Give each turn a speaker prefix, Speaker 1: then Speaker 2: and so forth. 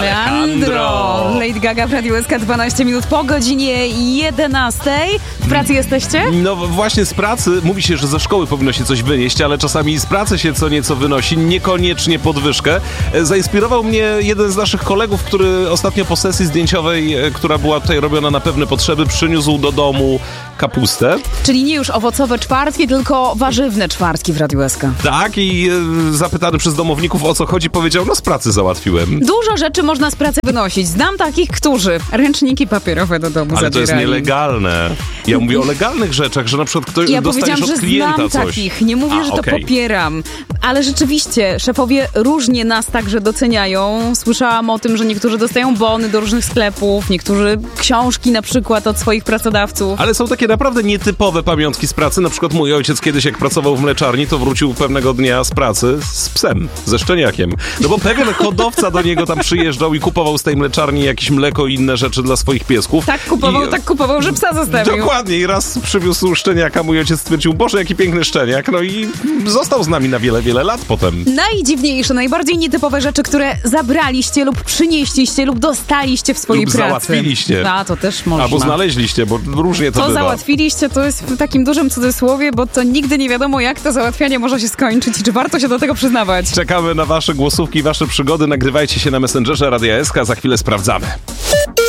Speaker 1: Alejandro. Lady Gaga w Radiu SK 12 minut po godzinie 11. W pracy jesteście?
Speaker 2: No właśnie z pracy, mówi się, że ze szkoły powinno się coś wynieść, ale czasami z pracy się co nieco wynosi, niekoniecznie podwyżkę. Zainspirował mnie jeden z naszych kolegów, który ostatnio po sesji zdjęciowej, która była tutaj robiona na pewne potrzeby, przyniósł do domu kapustę.
Speaker 1: Czyli nie już owocowe czwartki, tylko warzywne czwartki w Radiu SK.
Speaker 2: Tak, i zapytany przez domowników, o co chodzi, powiedział, no z pracy załatwiłem.
Speaker 1: Dużo rzeczy można z pracy wynosić. Znam takich, którzy ręczniki papierowe do domu
Speaker 2: Ale
Speaker 1: zabierali.
Speaker 2: to jest nielegalne. Ja mówię o legalnych rzeczach, że na przykład ktoś dostajesz od klienta
Speaker 1: znam
Speaker 2: coś.
Speaker 1: takich. Nie mówię, że to
Speaker 2: okej.
Speaker 1: popieram. Ale rzeczywiście, szefowie różnie nas także doceniają. Słyszałam o tym, że niektórzy dostają bony do różnych sklepów, niektórzy książki na przykład od swoich pracodawców.
Speaker 2: Ale są takie naprawdę nietypowe pamiątki z pracy. Na przykład mój ojciec kiedyś, jak pracował w mleczarni, to wrócił pewnego dnia z pracy z psem, ze szczeniakiem. No bo pewien hodowca do niego tam przyjeżdżał i kupował z tej mleczarni jakieś mleko i inne rzeczy dla swoich piesków.
Speaker 1: Tak kupował, że psa zostawił.
Speaker 2: Dokładnie. I raz przywiózł szczeniaka, mój ojciec stwierdził, Boże, jaki piękny szczeniak. No i został z nami na wiele, wiele lat potem.
Speaker 1: Najdziwniejsze, najbardziej nietypowe rzeczy, które zabraliście lub przynieśliście lub dostaliście w swojej
Speaker 2: Lub
Speaker 1: pracy.
Speaker 2: załatwiliście.
Speaker 1: A, to też można.
Speaker 2: Albo znaleźliście, bo różnie to
Speaker 1: Co
Speaker 2: bywa.
Speaker 1: załatwiliście, to jest w takim dużym cudzysłowie, bo to nigdy nie wiadomo, jak to załatwianie może się skończyć i czy warto się do tego przyznawać.
Speaker 2: Czekamy na wasze głosówki, wasze przygody. Nagrywajcie się na Messengerze Radia SK, za chwilę sprawdzamy.